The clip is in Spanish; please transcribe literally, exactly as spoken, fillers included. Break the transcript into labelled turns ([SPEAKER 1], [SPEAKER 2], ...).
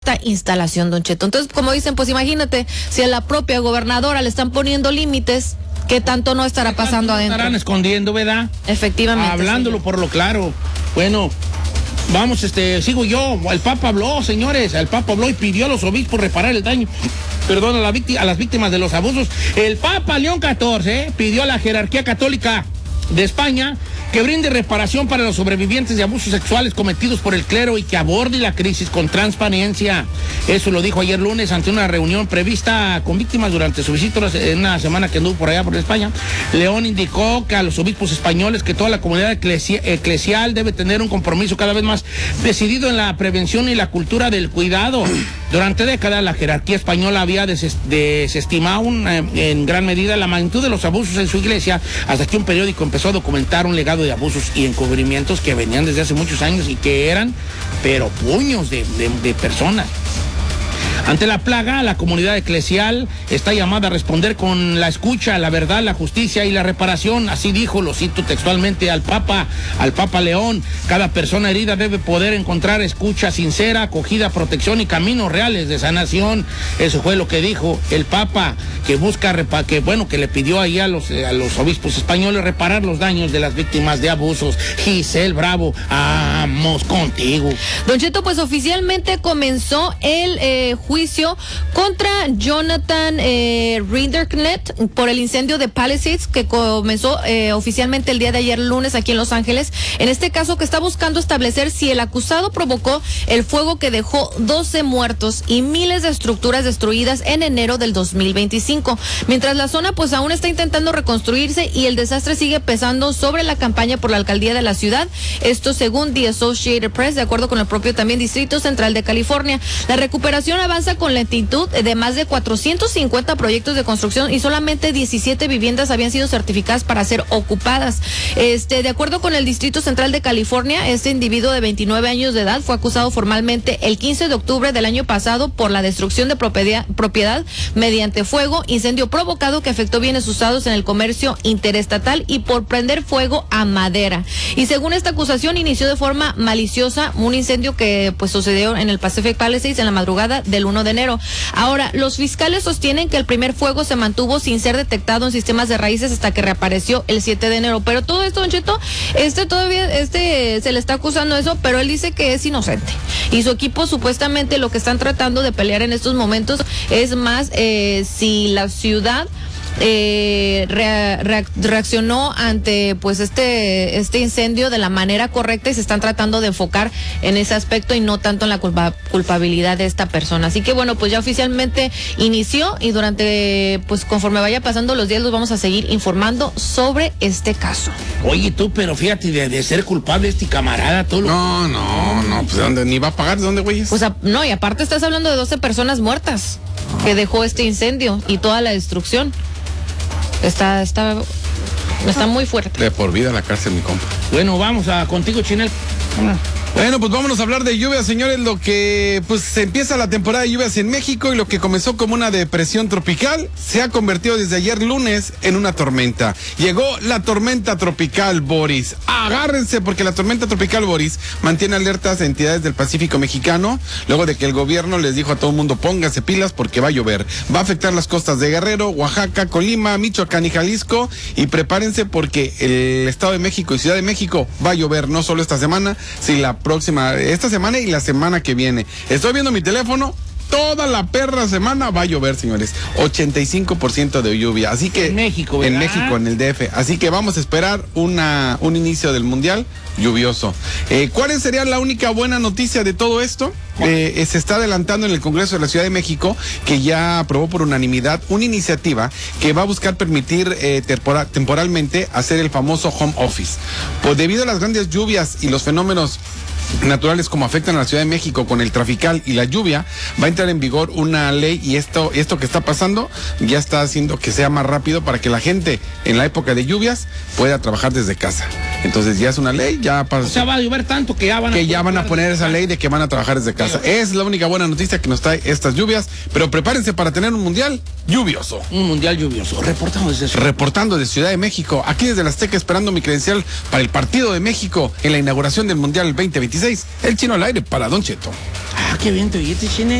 [SPEAKER 1] esta instalación, Don Cheto. Entonces, como dicen, pues imagínate, si a la propia gobernadora le están poniendo límites, ¿qué tanto no estará pasando adentro?
[SPEAKER 2] Estarán escondiendo, ¿verdad?
[SPEAKER 1] Efectivamente.
[SPEAKER 2] Hablándolo
[SPEAKER 1] señor.
[SPEAKER 2] por lo claro. Bueno, vamos, este, sigo yo. El Papa habló, señores. El Papa habló y pidió a los obispos reparar el daño. Perdón, a, la víctima, a las víctimas de los abusos. El Papa León catorce eh, pidió a la jerarquía católica de España que brinde reparación para los sobrevivientes de abusos sexuales cometidos por el clero y que aborde la crisis con transparencia. Eso lo dijo ayer lunes ante una reunión prevista con víctimas durante su visita en una semana que anduvo por allá por España. León indicó que a los obispos españoles que toda la comunidad eclesi eclesial debe tener un compromiso cada vez más decidido en la prevención y la cultura del cuidado. Durante décadas la jerarquía española había des desestimado un, eh, en gran medida la magnitud de los abusos en su iglesia hasta que un periódico empezó a documentar un legado de abusos y encubrimientos que venían desde hace muchos años y que eran, pero puños de, de, de personas. Ante la plaga, la comunidad eclesial está llamada a responder con la escucha, la verdad, la justicia y la reparación. Así dijo, lo cito textualmente al Papa, al Papa León. Cada persona herida debe poder encontrar escucha sincera, acogida, protección y caminos reales de sanación. Eso fue lo que dijo el Papa, que busca, que bueno, que le pidió ahí a los, a los obispos españoles reparar los daños de las víctimas de abusos. Giselle Bravo, vamos contigo.
[SPEAKER 1] Don Cheto, pues oficialmente comenzó el eh, juicio contra Jonathan eh, Rinderknech por el incendio de Palisades que comenzó eh, oficialmente el día de ayer lunes aquí en Los Ángeles. En este caso, que está buscando establecer si el acusado provocó el fuego que dejó doce muertos y miles de estructuras destruidas en enero del dos mil veinticinco. Mientras la zona pues aún está intentando reconstruirse y el desastre sigue pesando sobre la campaña por la alcaldía de la ciudad. Esto según The Associated Press, de acuerdo con el propio también Distrito Central de California. La recuperación avanza con lentitud de más de cuatrocientos cincuenta proyectos de construcción y solamente diecisiete viviendas habían sido certificadas para ser ocupadas. Este, de acuerdo con el Distrito Central de California, este individuo de veintinueve años de edad fue acusado formalmente el quince de octubre del año pasado por la destrucción de propiedad, propiedad mediante fuego, incendio provocado que afectó bienes usados en el comercio interestatal y por prender fuego a madera. Y según esta acusación, inició de forma maliciosa un incendio que pues sucedió en el Pacific Palisades en la madrugada del uno de enero. Ahora, los fiscales sostienen que el primer fuego se mantuvo sin ser detectado en sistemas de raíces hasta que reapareció el siete de enero. Pero todo esto, Don Cheto, este todavía, este se le está acusando eso, pero él dice que es inocente. Y su equipo supuestamente lo que están tratando de pelear en estos momentos es más eh, si la ciudad Eh, re, re, reaccionó ante pues este este incendio de la manera correcta y se están tratando de enfocar en ese aspecto y no tanto en la culpa, culpabilidad de esta persona. Así que bueno, pues ya oficialmente inició y durante pues conforme vaya pasando los días los vamos a seguir informando sobre este caso.
[SPEAKER 2] Oye tú, pero fíjate, de, de ser culpable este camarada, todo lo...
[SPEAKER 3] No, no, no, pues ¿de dónde? Ni va a pagar, ¿de dónde, güey?
[SPEAKER 1] Pues a, no, y aparte estás hablando de doce personas muertas que dejó este incendio y toda la destrucción. Está, está, está muy fuerte.
[SPEAKER 3] De por vida a la cárcel, mi compa.
[SPEAKER 2] Bueno, vamos a contigo, Chinel.
[SPEAKER 3] Bueno, pues vámonos a hablar de lluvias, señores. Lo que, pues, se empieza la temporada de lluvias en México y lo que comenzó como una depresión tropical se ha convertido desde ayer lunes en una tormenta. Llegó la tormenta tropical Boris. Agárrense porque la tormenta tropical Boris mantiene alertas a entidades del Pacífico mexicano luego de que el gobierno les dijo a todo el mundo póngase pilas porque va a llover. Va a afectar las costas de Guerrero, Oaxaca, Colima, Michoacán y Jalisco y prepárense porque el Estado de México y Ciudad de México va a llover no solo esta semana, sino la próxima, esta semana y la semana que viene. Estoy viendo mi teléfono, toda la perra semana va a llover, señores. ochenta y cinco por ciento de lluvia. Así que
[SPEAKER 2] en México, ¿verdad?
[SPEAKER 3] En México, en el D F. Así que vamos a esperar una, un inicio del mundial lluvioso. Eh, ¿Cuál sería la única buena noticia de todo esto? Eh, se está adelantando en el Congreso de la Ciudad de México, que ya aprobó por unanimidad una iniciativa que va a buscar permitir eh, tempora, temporalmente hacer el famoso home office. Pues debido a las grandes lluvias y los fenómenos naturales como afectan a la Ciudad de México con el trafical y la lluvia, va a entrar en vigor una ley y esto, esto que está pasando ya está haciendo que sea más rápido para que la gente en la época de lluvias pueda trabajar desde casa. Entonces ya es una ley, ya pasa.
[SPEAKER 2] O sea, va a llover tanto que ya van a
[SPEAKER 3] que ya van a poner esa ley de que van a trabajar desde casa. Es la única buena noticia que nos trae estas lluvias, pero prepárense para tener un mundial lluvioso.
[SPEAKER 2] Un mundial lluvioso. Reportando desde Ciudad.
[SPEAKER 3] Reportando de Ciudad de México, aquí desde la Azteca esperando mi credencial para el partido de México en la inauguración del Mundial veinte veintiséis. El Chino al aire para Don Cheto.
[SPEAKER 2] Ah, qué bien te oíste, Chine.